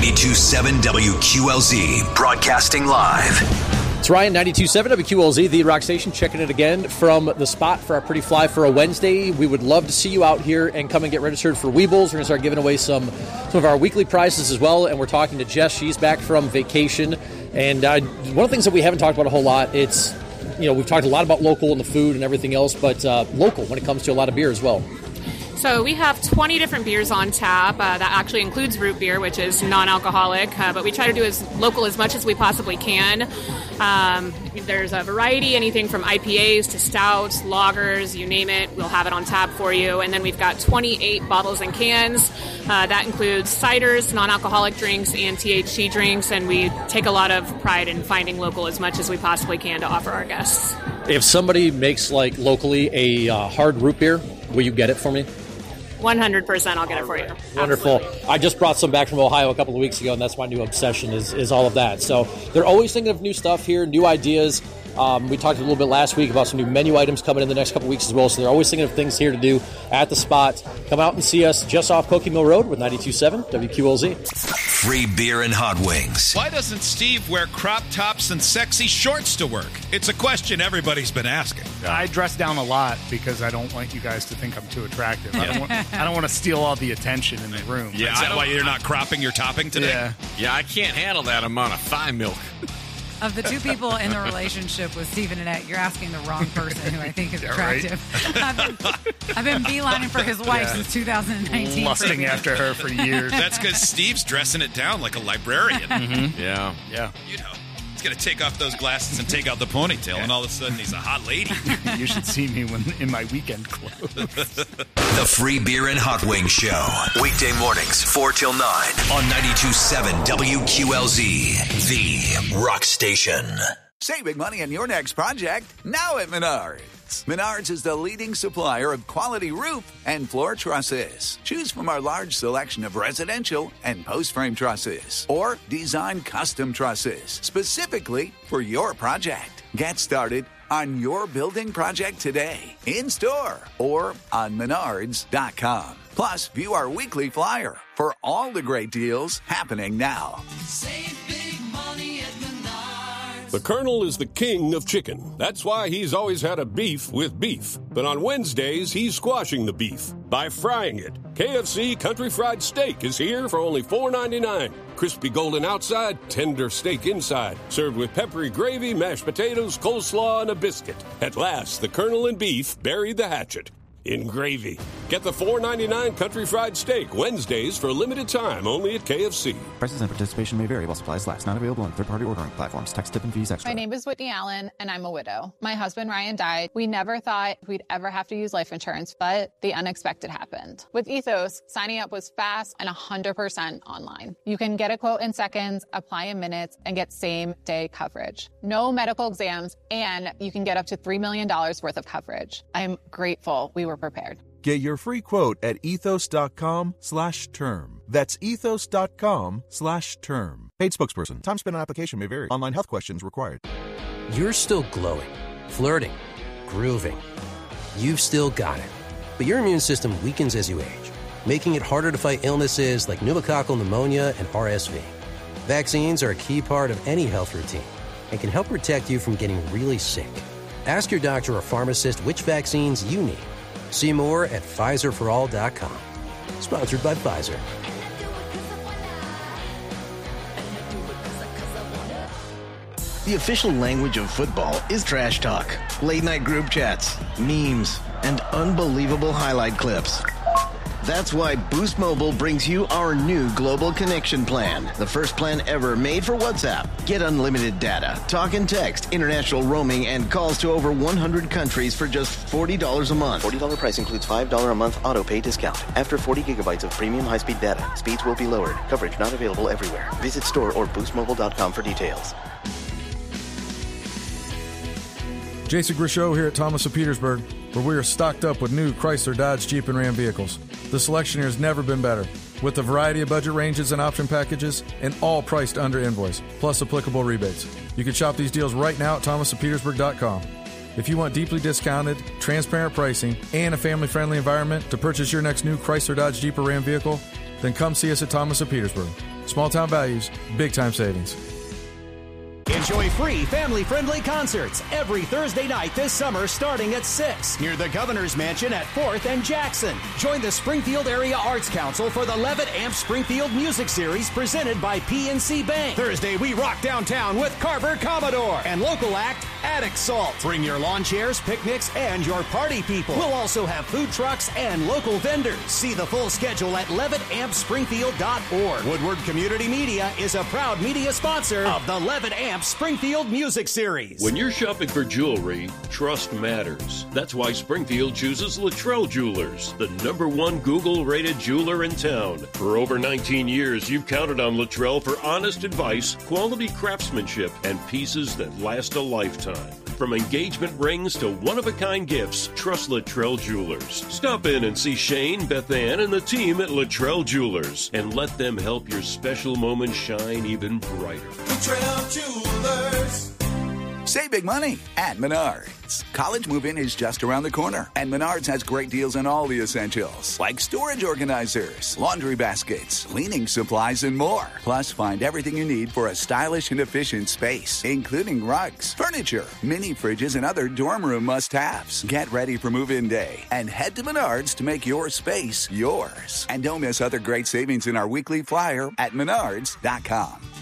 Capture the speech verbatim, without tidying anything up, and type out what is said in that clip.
ninety-two point seven W Q L Z, broadcasting live. It's Ryan, ninety-two point seven W Q L Z, the rock station, checking it again from the spot for our Pretty Fly for a Wednesday. We would love to see you out here and come and get registered for Weebles. We're going to start giving away some, some of our weekly prizes as well, and we're talking to Jess. She's back from vacation, and uh, one of the things that we haven't talked about a whole lot, it's, you know, we've talked a lot about local and the food and everything else, but uh, local when it comes to a lot of beer as well. So we have twenty different beers on tap. Uh, that actually includes root beer, which is non-alcoholic, uh, but we try to do as local as much as we possibly can. Um, there's a variety, anything from I P As to stouts, lagers, you name it, we'll have it on tap for you. And then we've got twenty-eight bottles and cans. Uh, that includes ciders, non-alcoholic drinks, and T H C drinks, and we take a lot of pride in finding local as much as we possibly can to offer our guests. If somebody makes, like, locally a uh, hard root beer, will you get it for me? one hundred percent I'll get it for you. Wonderful. Absolutely. I just brought some back from Ohio a couple of weeks ago, and that's my new obsession is, is all of that. So they're always thinking of new stuff here, new ideas. Um, we talked a little bit last week about some new menu items coming in the next couple of weeks as well, so they're always thinking of things here to do at the spot. Come out and see us just off Pokey Mill Road with ninety-two point seven W Q L Z. Free beer and hot wings. Why doesn't Steve wear crop tops and sexy shorts to work? It's a question everybody's been asking. I dress down a lot because I don't want you guys to think I'm too attractive. I don't want, I don't want to steal all the attention in the room. Yeah, is that why you're not cropping your topping today? Yeah. Yeah, I can't handle that amount of thigh milk. Of the two people in the relationship with Steve and Annette, you're asking the wrong person who I think is Yeah, attractive. I've, been, I've been beelining for his wife Yeah. since two thousand nineteen. Lusting after her for years. That's because Steve's dressing it down like a librarian. Mm-hmm. Yeah. Yeah. You know, he's going to take off those glasses and take out the ponytail, and all of a sudden he's a hot lady. You should see me when in my weekend clothes. The Free Beer and Hot Wings Show. Weekday mornings, four till nine on ninety-two point seven W Q L Z, the rock station. Save big money on your next project now at Menards. Menards is the leading supplier of quality roof and floor trusses. Choose from our large selection of residential and post-frame trusses or design custom trusses specifically for your project. Get started on your building project today, in-store or on menards dot com. Plus, view our weekly flyer for all the great deals happening now. Save big money at Menards. The Colonel is the king of chicken. That's why he's always had a beef with beef. But on Wednesdays, he's squashing the beef by frying it. K F C Country Fried Steak is here for only four ninety-nine. Crispy golden outside, tender steak inside. Served with peppery gravy, mashed potatoes, coleslaw, and a biscuit. At last, the Colonel and beef buried the hatchet in gravy. Get the four ninety-nine Country Fried Steak Wednesdays for a limited time only at K F C. Prices and participation may vary while supplies last. Not available on third-party ordering platforms. Tax, tip, and fees extra. My name is Whitney Allen, and I'm a widow. My husband, Ryan, died. We never thought we'd ever have to use life insurance, but the unexpected happened. With Ethos, signing up was fast and one hundred percent online. You can get a quote in seconds, apply in minutes, and get same-day coverage. No medical exams, and you can get up to three million dollars worth of coverage. I'm grateful we were prepared. Get your free quote at ethos.com slash term. That's ethos.com slash term. Paid spokesperson. Time spent on application may vary. Online health questions required. You're still glowing, flirting, grooving. You've still got it. But your immune system weakens as you age, making it harder to fight illnesses like pneumococcal pneumonia and R S V. Vaccines are a key part of any health routine and can help protect you from getting really sick. Ask your doctor or pharmacist which vaccines you need. See more at Pfizer for all dot com. Sponsored by Pfizer. The official language of football is trash talk, late-night group chats, memes, and unbelievable highlight clips. That's why Boost Mobile brings you our new Global Connection Plan, the first plan ever made for WhatsApp. Get unlimited data, talk and text, international roaming, and calls to over one hundred countries for just forty dollars a month. forty dollars price includes five dollars a month auto-pay discount. After forty gigabytes of premium high-speed data, speeds will be lowered. Coverage not available everywhere. Visit store or boost mobile dot com for details. Jason Grishow here at Thomas of Petersburg, where we are stocked up with new Chrysler, Dodge, Jeep, and Ram vehicles. The selection here has never been better, with a variety of budget ranges and option packages, and all priced under invoice, plus applicable rebates. You can shop these deals right now at thomas of petersburg dot com. If you want deeply discounted, transparent pricing, and a family-friendly environment to purchase your next new Chrysler, Dodge, Jeep, or Ram vehicle, then come see us at Thomas of Petersburg. Small town values, big time savings. Enjoy free family-friendly concerts every Thursday night this summer starting at six near the Governor's Mansion at fourth and Jackson. Join the Springfield Area Arts Council for the Levitt Amp Springfield Music Series presented by P N C Bank. Thursday, we rock downtown with Carver Commodore and local act Attic Salt. Bring your lawn chairs, picnics, and your party people. We'll also have food trucks and local vendors. See the full schedule at levitt amp springfield dot org. Woodward Community Media is a proud media sponsor of the Levitt Amp Springfield Music Series. When you're shopping for jewelry, trust matters. That's why Springfield chooses Luttrell Jewelers, the number one Google-rated jeweler in town. For over nineteen years, you've counted on Luttrell for honest advice, quality craftsmanship, and pieces that last a lifetime. From engagement rings to one-of-a-kind gifts, trust Luttrell Jewelers. Stop in and see Shane, Beth Ann, and the team at Luttrell Jewelers, and let them help your special moment shine even brighter. Luttrell Jewelers. Save big money at Menards. College move-in is just around the corner, and Menards has great deals on all the essentials, like storage organizers, laundry baskets, cleaning supplies, and more. Plus, find everything you need for a stylish and efficient space, including rugs, furniture, mini fridges, and other dorm room must-haves. Get ready for move-in day and head to Menards to make your space yours. And don't miss other great savings in our weekly flyer at menards dot com.